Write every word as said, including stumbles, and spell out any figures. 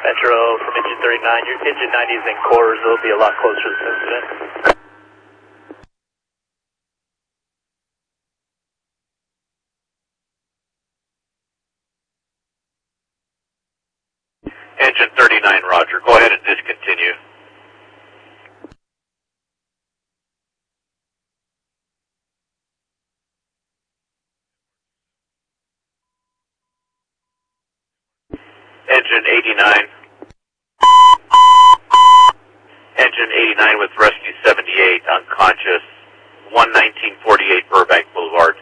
Metro from engine thirty-nine, your engine ninety is in cores, it'll be a lot closer to this incident. Engine thirty-nine, roger. Go ahead and discontinue. Engine eighty-nine. Engine eighty-nine with rescue seventy-eight, unconscious, one nineteen forty-eight Burbank Boulevard.